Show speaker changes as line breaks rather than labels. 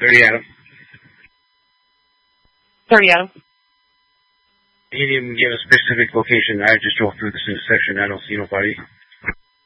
30 Adam.
30 Adam.
He didn't even give a specific location. I just drove through this intersection. I don't see nobody.